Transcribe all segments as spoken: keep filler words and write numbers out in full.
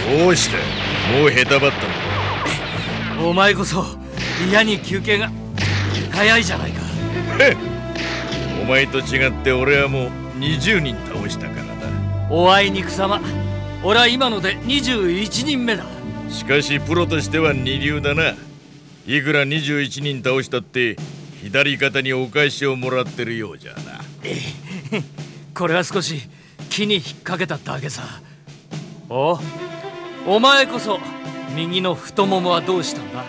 どうしてもうへたばったのか。 お前こそ嫌に休憩が早いじゃないか。 お前と違って俺はもうにじゅうにん倒したからな。 おあいにくさま、俺は今のでにじゅういちにんめだ。 しかしプロとしては二流だな。いくらにじゅういちにん倒したって左肩にお返しをもらってるようじゃな。 これは少し木に引っ掛けただけさ。おお前こそ右の太ももはどうしたんだ。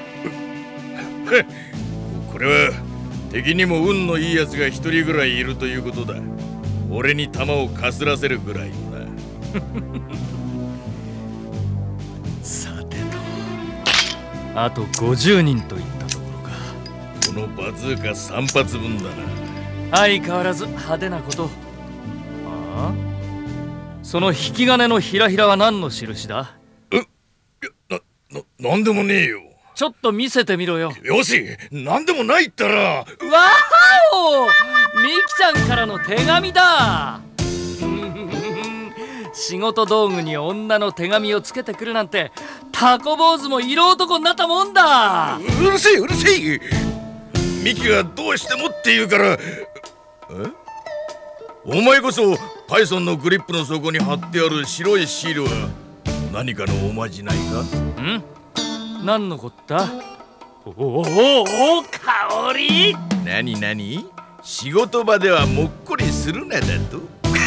これは敵にも運のいいやつが一人ぐらいいるということだ。俺に弾をかすらせるぐらいのな。 さてと、あとごじゅうにんといったところか。 このバズーカさん発分だな。 相変わらず派手なこと。ああ、その引き金のひらひらは何の印だ。 え、いや、な、な、なんでもねえよ。 ちょっと見せてみろよ。 よし、なんでもないったら。わーお、ミキちゃんからの手紙だ。仕事道具に女の手紙をつけてくるなんて、タコ坊主も色男になったもんだ。 うるせえうるせえ。ミキがどうしてもって言うから。え、お前こそパイソンのグリップの底に貼ってある白いシールは何かのおまじないか。 ん、何のこった。おおおお、香り。 なになに、仕事場ではもっこりするなだと。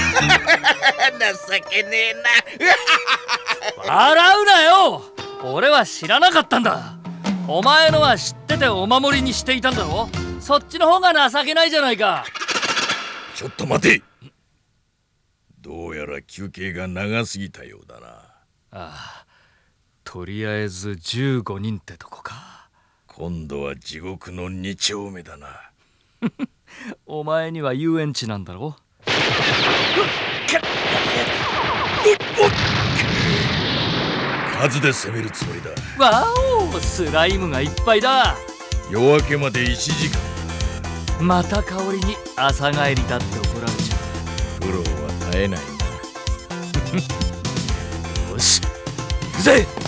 情けねえな。笑うなよ。俺は知らなかったんだ。お前のは知っててお守りにしていたんだろ。そっちの方が情けないじゃないか。 ちょっと待て。どうやら休憩が長すぎたようだな。ああ、とりあえずじゅうごにんってとこか。 今度は地獄のに丁目だな。 お前には遊園地なんだろ。 数で攻めるつもりだ。 わお、スライムがいっぱいだ。 夜明けまでいちじかん。また香りに朝帰りだって怒られちゃう。苦労は絶えないな。 よし、行くぜ。